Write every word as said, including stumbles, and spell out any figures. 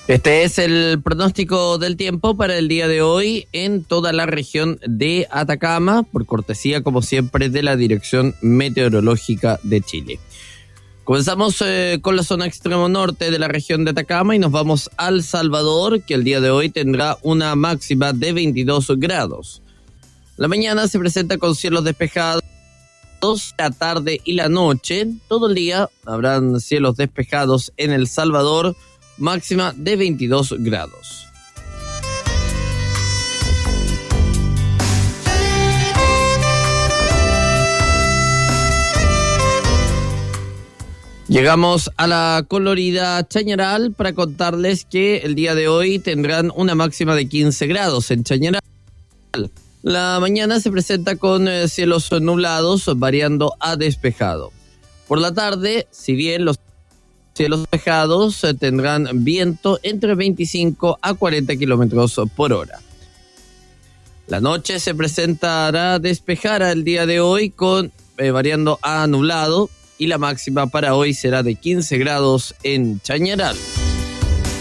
Este es el pronóstico del tiempo para el día de hoy en toda la región de Atacama, por cortesía, como siempre, de la Dirección Meteorológica de Chile. Comenzamos eh, con la zona extremo norte de la región de Atacama y nos vamos a El Salvador, que el día de hoy tendrá una máxima de veintidós grados. La mañana se presenta con cielos despejados, la tarde y la noche. Todo el día habrán cielos despejados en El Salvador, máxima de veintidós grados. Llegamos a la colorida Chañaral para contarles que el día de hoy tendrán una máxima de quince grados en Chañaral. La mañana se presenta con eh, cielos nublados variando a despejado. Por la tarde, si bien los cielos despejados eh, tendrán viento entre veinticinco a cuarenta kilómetros por hora. La noche se presentará despejada el día de hoy con eh, variando a nublado y la máxima para hoy será de quince grados en Chañaral.